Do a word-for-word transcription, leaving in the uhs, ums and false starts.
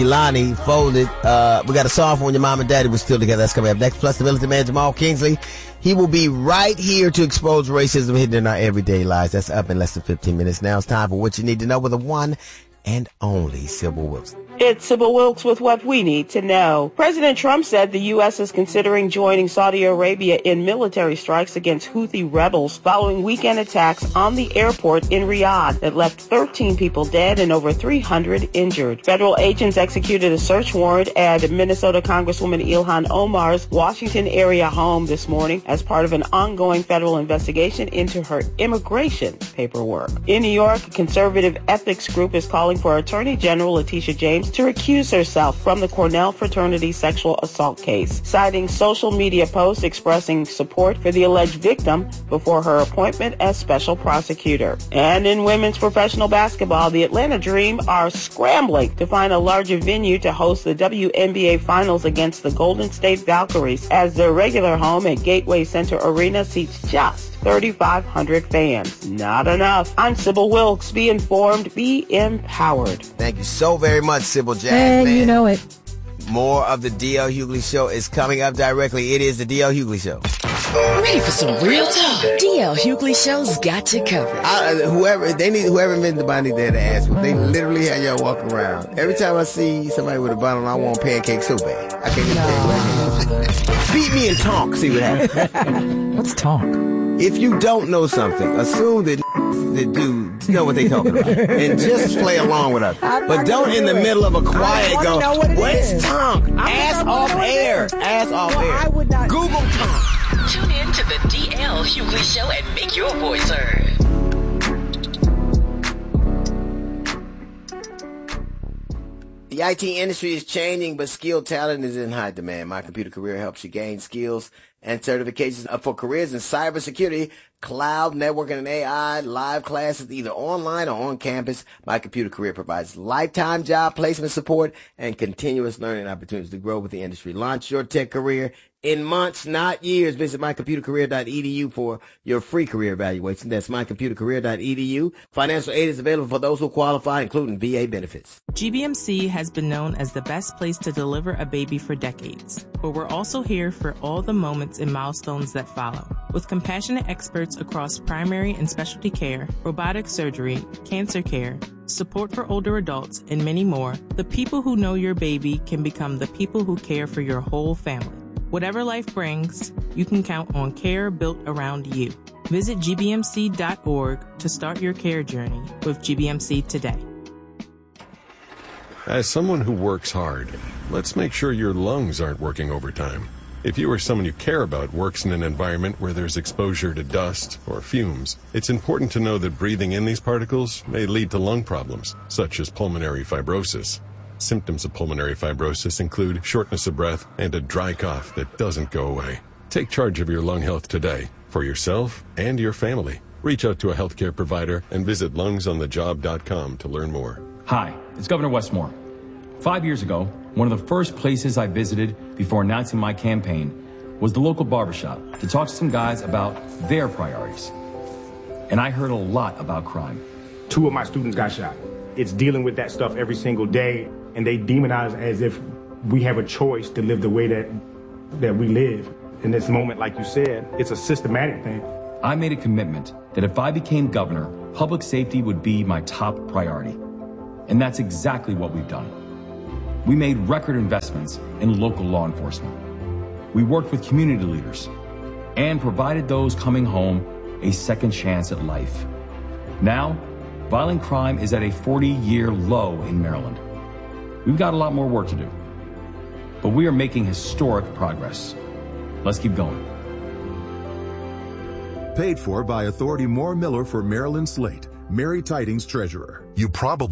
Lonnie folded. Uh, we got a song for when your mom and daddy were still together. That's coming up next. Plus, the militant man, Jamal Kingsley. He will be right here to expose racism hidden in our everyday lives. That's up in less than fifteen minutes. Now it's time for what you need to know with the one and only Sybil Wilkes. It's Sybil Wilkes with what we need to know. President Trump said the U S is considering joining Saudi Arabia in military strikes against Houthi rebels following weekend attacks on the airport in Riyadh that left thirteen people dead and over three hundred injured. Federal agents executed a search warrant at Minnesota Congresswoman Ilhan Omar's Washington area home this morning as part of an ongoing federal investigation into her immigration paperwork. In New York, a conservative ethics group is calling for Attorney General Letitia James to recuse herself from the Cornell fraternity sexual assault case, citing social media posts expressing support for the alleged victim before her appointment as special prosecutor. And in women's professional basketball, the Atlanta Dream are scrambling to find a larger venue to host the W N B A Finals against the Golden State Valkyries, as their regular home at Gateway Center Arena seats just thirty-five hundred fans. Not enough. I'm Sybil Wilkes. Be informed, be empowered. Thank you so very much, Sybil Jazz. And man. you know it. More of the D L. Hughley Show is coming up directly. It is the D L. Hughley Show. Ready for some real talk? D L. Hughley Show's got you covered. I, whoever they need, whoever invented the body there to ask for. They literally have y'all walk around. Every time I see somebody with a bottle, I want pancakes so bad. I can't get no. pancakes. Beat me and talk. See what happens. What's talk? If you don't know something, assume that that do know what they talking about and just play along with us. But don't in the middle of a quiet go, what what's tongue? Ass off air. Ass off well, air. I would not. Google tongue. Tune in to the D L. Hughley Show and make your voice heard. The I T industry is changing, but skilled talent is in high demand. My Computer Career helps you gain skills and certifications for careers in cybersecurity, cloud, networking, and A I, live classes either online or on campus. My Computer Career provides lifetime job placement support and continuous learning opportunities to grow with the industry. Launch your tech career in months, not years. Visit my computer career dot e d u for your free career evaluation. That's my computer career dot e d u. Financial aid is available for those who qualify, including V A benefits. G B M C has been known as the best place to deliver a baby for decades, but we're also here for all the moments and milestones that follow. With compassionate experts across primary and specialty care, robotic surgery, cancer care, support for older adults, and many more, the people who know your baby can become the people who care for your whole family. Whatever life brings, you can count on care built around you. Visit g b m c dot org to start your care journey with G B M C today. As someone who works hard, let's make sure your lungs aren't working overtime. If you or someone you care about works in an environment where there's exposure to dust or fumes, it's important to know that breathing in these particles may lead to lung problems, such as pulmonary fibrosis. Symptoms of pulmonary fibrosis include shortness of breath and a dry cough that doesn't go away. Take charge of your lung health today for yourself and your family. Reach out to a healthcare provider and visit lungs on the job dot com to learn more. Hi, it's Governor Westmore. Five years ago, one of the first places I visited before announcing my campaign was the local barbershop to talk to some guys about their priorities. And I heard a lot about crime. Two of my students got shot. It's dealing with that stuff every single day. And they demonize as if we have a choice to live the way that that we live. In this moment, like you said, it's a systematic thing. I made a commitment that if I became governor, public safety would be my top priority. And that's exactly what we've done. We made record investments in local law enforcement. We worked with community leaders and provided those coming home a second chance at life. Now, violent crime is at a forty-year low in Maryland. We've got a lot more work to do, but we are making historic progress. Let's keep going. Paid for by Authority Moore Miller for Maryland Slate. Mary Tidings, Treasurer. You probably